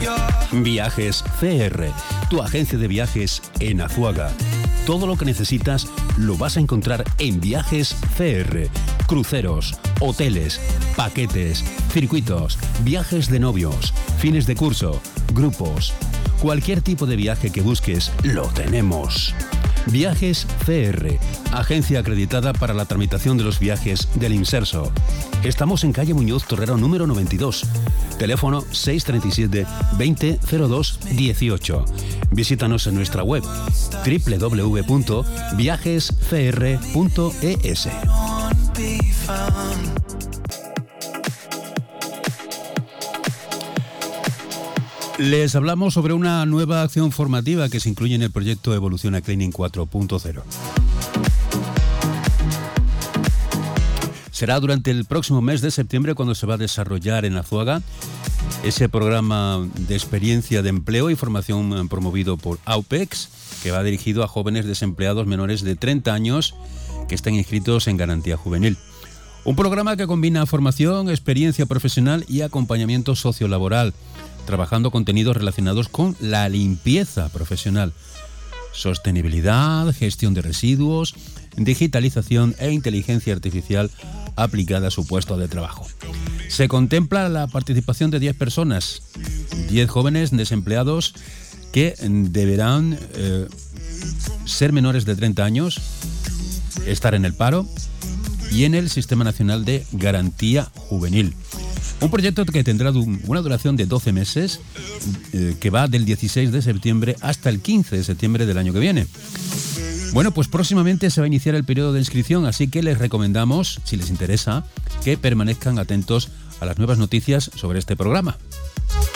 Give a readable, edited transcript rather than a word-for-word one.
Viajes CR, tu agencia de viajes en Azuaga. Todo lo que necesitas lo vas a encontrar en Viajes CR. Cruceros, hoteles, paquetes, circuitos, viajes de novios, fines de curso, grupos. Cualquier tipo de viaje que busques, lo tenemos. Viajes CR, agencia acreditada para la tramitación de los viajes del Inserso. Estamos en calle Muñoz Torrero número 92, teléfono 637 20 02 18. Visítanos en nuestra web www.viajescr.es. Les hablamos sobre una nueva acción formativa que se incluye en el proyecto Evoluciona Cleaning 4.0. Será durante el próximo mes de septiembre cuando se va a desarrollar en Azuaga ese programa de experiencia de empleo y formación promovido por AUPEX, que va dirigido a jóvenes desempleados menores de 30 años que están inscritos en Garantía Juvenil. Un programa que combina formación, experiencia profesional y acompañamiento sociolaboral, trabajando contenidos relacionados con la limpieza profesional, sostenibilidad, gestión de residuos, digitalización e inteligencia artificial aplicada a su puesto de trabajo. Se contempla la participación de 10 personas, 10 jóvenes desempleados que deberán ser menores de 30 años, estar en el paro y en el Sistema Nacional de Garantía Juvenil. Un proyecto que tendrá una duración de 12 meses, que va del 16 de septiembre hasta el 15 de septiembre del año que viene. Bueno, pues próximamente se va a iniciar el periodo de inscripción, así que les recomendamos, si les interesa, que permanezcan atentos a las nuevas noticias sobre este programa.